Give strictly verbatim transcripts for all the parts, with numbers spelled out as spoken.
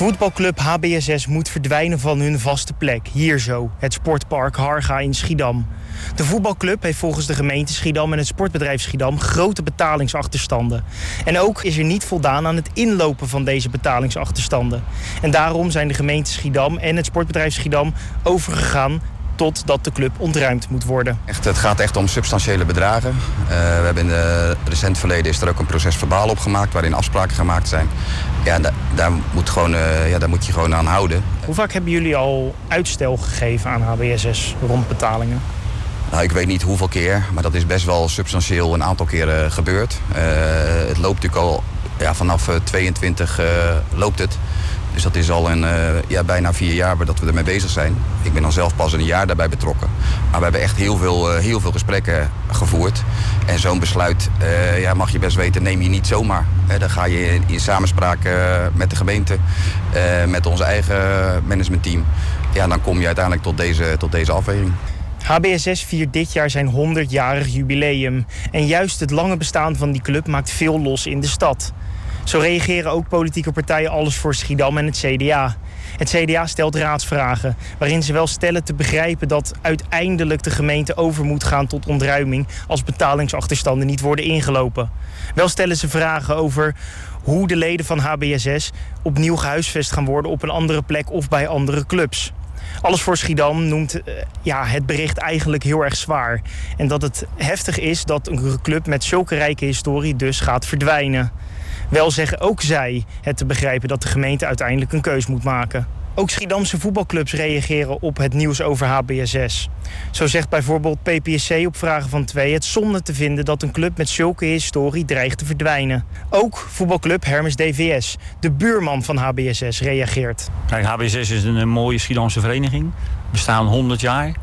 Voetbalclub H B S S moet verdwijnen van hun vaste plek. Hier zo, het sportpark Harga in Schiedam. De voetbalclub heeft volgens de gemeente Schiedam en het sportbedrijf Schiedam grote betalingsachterstanden. En ook is er niet voldaan aan het inlopen van deze betalingsachterstanden. En daarom zijn de gemeente Schiedam en het sportbedrijf Schiedam overgegaan totdat de club ontruimd moet worden. Echt, het gaat echt om substantiële bedragen. Uh, we hebben in het recent verleden is er ook een proces verbaal opgemaakt waarin afspraken gemaakt zijn. Ja, da daar, moet gewoon, uh, ja, daar moet je gewoon aan houden. Hoe vaak hebben jullie al uitstel gegeven aan H B S S rond betalingen? Nou, ik weet niet hoeveel keer, maar dat is best wel substantieel een aantal keren gebeurd. Uh, het loopt natuurlijk al ja, vanaf uh, tweeëntwintig uh, loopt het. Dus dat is al een, uh, ja, bijna vier jaar dat we ermee bezig zijn. Ik ben dan zelf pas een jaar daarbij betrokken. Maar we hebben echt heel veel, uh, heel veel gesprekken gevoerd. En zo'n besluit uh, ja, mag je best weten, neem je niet zomaar. Uh, dan ga je in, in samenspraak uh, met de gemeente, uh, met ons eigen managementteam. Ja, dan kom je uiteindelijk tot deze, tot deze afweging. H B S S viert dit jaar zijn honderdjarig jubileum. En juist het lange bestaan van die club maakt veel los in de stad. Zo reageren ook politieke partijen Alles voor Schiedam en het C D A. Het C D A stelt raadsvragen, waarin ze wel stellen te begrijpen dat uiteindelijk de gemeente over moet gaan tot ontruiming als betalingsachterstanden niet worden ingelopen. Wel stellen ze vragen over hoe de leden van H B S S opnieuw gehuisvest gaan worden op een andere plek of bij andere clubs. Alles voor Schiedam noemt uh, ja, het bericht eigenlijk heel erg zwaar. En dat het heftig is dat een club met zulke rijke historie dus gaat verdwijnen. Wel zeggen ook zij het te begrijpen dat de gemeente uiteindelijk een keus moet maken. Ook Schiedamse voetbalclubs reageren op het nieuws over H B S S. Zo zegt bijvoorbeeld P P S C op vragen van twee het zonde te vinden dat een club met zulke historie dreigt te verdwijnen. Ook voetbalclub Hermes D V S, de buurman van H B S S, reageert. Kijk, H B S S is een, een mooie Schiedamse vereniging. We bestaan honderd jaar.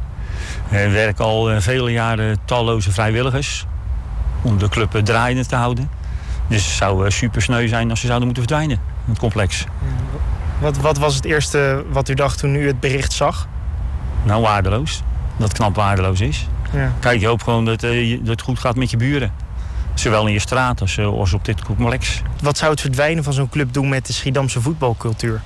Er werken al uh, vele jaren talloze vrijwilligers om de club uh, draaiende te houden. Dus het zou uh, super sneu zijn als ze zouden moeten verdwijnen, het complex. Wat, wat was het eerste wat u dacht toen u het bericht zag? Nou, waardeloos. Dat het knap waardeloos is. Ja. Kijk, je hoopt gewoon dat, uh, dat het goed gaat met je buren. Zowel in je straat als, uh, als op dit complex. Wat zou het verdwijnen van zo'n club doen met de Schiedamse voetbalcultuur?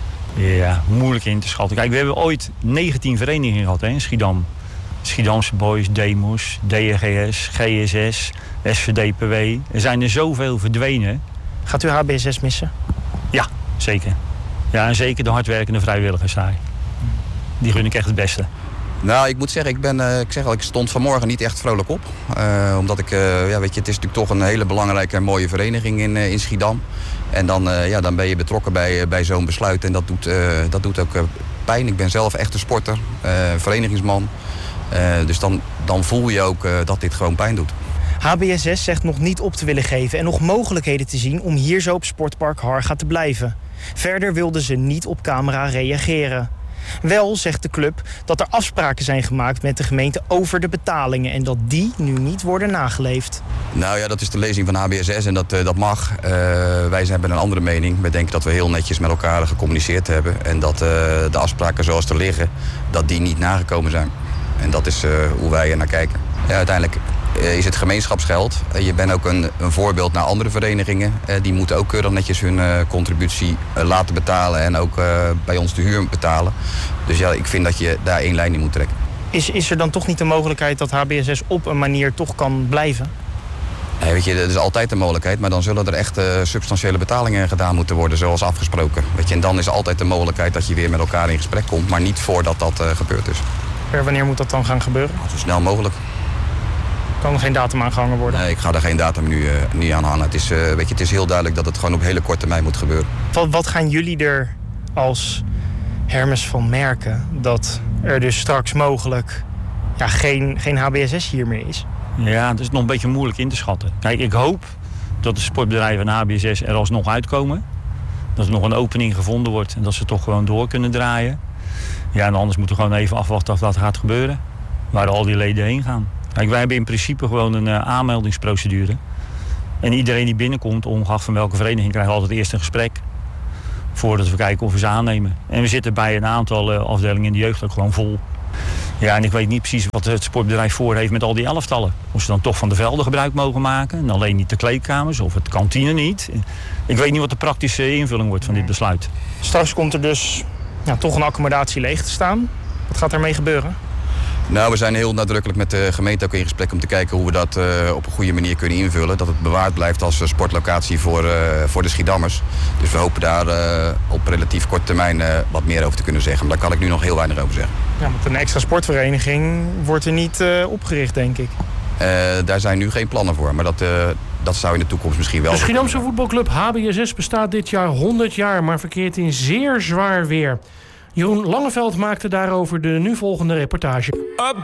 Ja, moeilijk in te schatten. Kijk, we hebben ooit negentien verenigingen gehad hè, in Schiedam. Schiedamse Boys, Demos, D R G S, G S S, S V D P W. Er zijn er zoveel verdwenen. Gaat u H B S S missen? Ja, zeker. Ja, en zeker de hardwerkende vrijwilligers daar. Die gun ik echt het beste. Nou, ik moet zeggen, ik, ben, uh, ik, zeg al, ik stond vanmorgen niet echt vrolijk op. Uh, omdat ik, uh, ja, weet je, het is natuurlijk toch een hele belangrijke en mooie vereniging in, uh, in Schiedam. En dan, uh, ja, dan ben je betrokken bij, uh, bij zo'n besluit en dat doet, uh, dat doet ook uh, pijn. Ik ben zelf echt een sporter, uh, verenigingsman. Uh, dus dan, dan voel je ook uh, dat dit gewoon pijn doet. H B S S zegt nog niet op te willen geven en nog mogelijkheden te zien om hier zo op sportpark Harga te blijven. Verder wilden ze niet op camera reageren. Wel zegt de club dat er afspraken zijn gemaakt met de gemeente over de betalingen en dat die nu niet worden nageleefd. Nou ja, dat is de lezing van H B S S en dat, uh, dat mag. Uh, wij hebben een andere mening. We denken dat we heel netjes met elkaar gecommuniceerd hebben en dat uh, de afspraken zoals er liggen, dat die niet nagekomen zijn. En dat is uh, hoe wij er naar kijken. Ja, uiteindelijk uh, is het gemeenschapsgeld. Uh, je bent ook een, een voorbeeld naar andere verenigingen. Uh, die moeten ook keurig netjes hun uh, contributie uh, laten betalen en ook uh, bij ons de huur betalen. Dus ja, ik vind dat je daar één lijn in moet trekken. Is, is er dan toch niet de mogelijkheid dat H B S S op een manier toch kan blijven? Nee, weet je, dat is altijd een mogelijkheid, maar dan zullen er echt uh, substantiële betalingen gedaan moeten worden, zoals afgesproken. Weet je, en dan is altijd de mogelijkheid dat je weer met elkaar in gesprek komt, maar niet voordat dat uh, gebeurd is. Per wanneer moet dat dan gaan gebeuren? Zo snel mogelijk. Kan er geen datum aangehangen worden? Nee, ik ga er geen datum nu uh, niet aan hangen. Het is, uh, weet je, het is heel duidelijk dat het gewoon op hele korte termijn moet gebeuren. Wat, wat gaan jullie er als Hermes van merken dat er dus straks mogelijk ja, geen, geen H B S S hier meer is? Ja, dat is nog een beetje moeilijk in te schatten. Kijk, ik hoop dat de sportbedrijven en H B S S er alsnog uitkomen. Dat er nog een opening gevonden wordt en dat ze toch gewoon door kunnen draaien. Ja, en anders moeten we gewoon even afwachten of dat gaat gebeuren. Waar al die leden heen gaan. Kijk, wij hebben in principe gewoon een uh, aanmeldingsprocedure. En iedereen die binnenkomt, ongeacht van welke vereniging, krijgt altijd eerst een gesprek. Voordat we kijken of we ze aannemen. En we zitten bij een aantal uh, afdelingen in de jeugd ook gewoon vol. Ja, en ik weet niet precies wat het sportbedrijf voor heeft met al die elftallen. Of ze dan toch van de velden gebruik mogen maken. En alleen niet de kleedkamers of het kantine niet. Ik weet niet wat de praktische invulling wordt van dit besluit. Straks komt er dus ja, toch een accommodatie leeg te staan. Wat gaat daarmee gebeuren? Nou, we zijn heel nadrukkelijk met de gemeente ook in gesprek om te kijken hoe we dat uh, op een goede manier kunnen invullen. Dat het bewaard blijft als uh, sportlocatie voor, uh, voor de Schiedammers. Dus we hopen daar uh, op relatief korte termijn uh, wat meer over te kunnen zeggen. Maar daar kan ik nu nog heel weinig over zeggen. Ja, want een extra sportvereniging wordt er niet uh, opgericht, denk ik. Uh, daar zijn nu geen plannen voor, maar dat, uh, dat zou in de toekomst misschien wel... De Schiedamse voetbalclub H B S S bestaat dit jaar honderd jaar, maar verkeert in zeer zwaar weer. Jeroen Langeveld maakte daarover de nu volgende reportage.